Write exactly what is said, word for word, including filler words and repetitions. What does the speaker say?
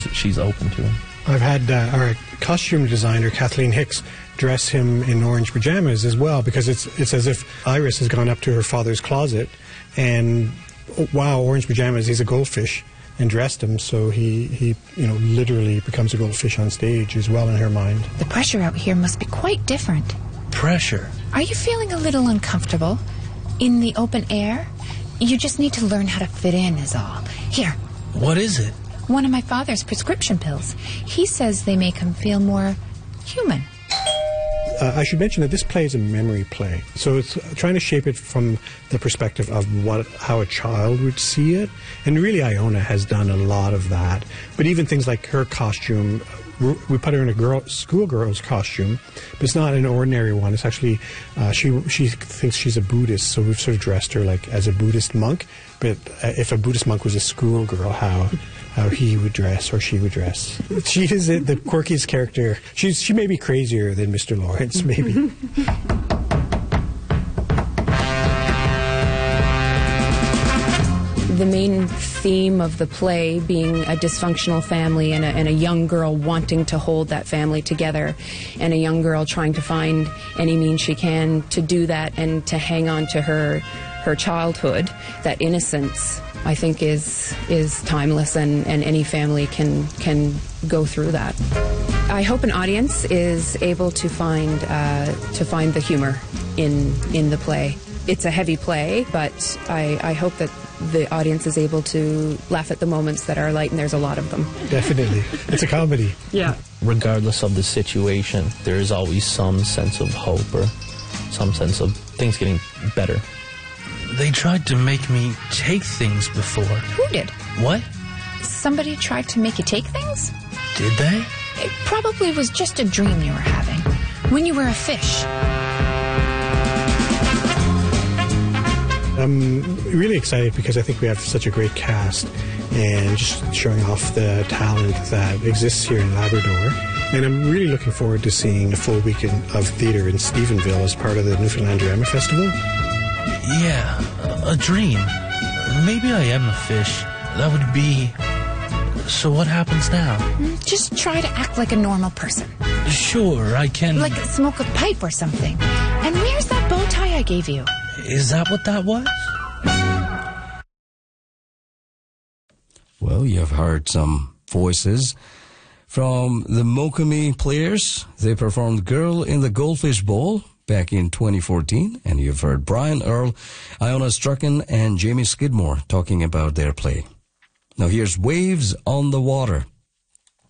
she's open to him. I've had uh, our costume designer, Kathleen Hicks, dress him in orange pajamas as well, because it's it's as if Iris has gone up to her father's closet and, oh, wow, orange pajamas, he's a goldfish, and dressed him, so he, he, you know, literally becomes a goldfish on stage as well in her mind. The pressure out here must be quite different. Pressure? Are you feeling a little uncomfortable in the open air? You just need to learn how to fit in is all. Here. What is it? One of my father's prescription pills. He says they make him feel more human. Uh, I should mention that this play is a memory play, so it's trying to shape it from the perspective of what how a child would see it, and really Iona has done a lot of that. But even things like her costume, we put her in a girl schoolgirl's costume, but it's not an ordinary one. It's actually uh, she she thinks she's a Buddhist, so we've sort of dressed her like as a Buddhist monk. But uh, if a Buddhist monk was a schoolgirl, how how he would dress or she would dress. She is the quirkiest character. She's she may be crazier than Mister Lawrence, maybe. The main theme of the play being a dysfunctional family and a, and a young girl wanting to hold that family together, and a young girl trying to find any means she can to do that and to hang on to her her childhood, that innocence, I think is is timeless, and, and any family can can go through that. I hope an audience is able to find uh, to find the humor in in the play. It's a heavy play, but I, I hope that the audience is able to laugh at the moments that are light, and there's a lot of them. Definitely. It's a comedy. Yeah. Regardless of the situation, there is always some sense of hope or some sense of things getting better. They tried to make me take things before. Who did? What? Somebody tried to make you take things? Did they? It probably was just a dream you were having when you were a fish. I'm really excited because I think we have such a great cast, and just showing off the talent that exists here in Labrador. And I'm really looking forward to seeing a full weekend of theatre in Stephenville as part of the Newfoundland Drama Festival. Yeah, a dream. Maybe I am a fish. That would be... So what happens now? Just try to act like a normal person. Sure, I can... Like smoke a pipe or something. And where's that bow tie I gave you? Is that what that was? Well, you've heard some voices from the Mokami Players. They performed Girl in the Goldfish Bowl back in twenty fourteen. And you've heard Brian Earl, Iona Strachan, and Jamie Skidmore talking about their play. Now here's Waves on the Water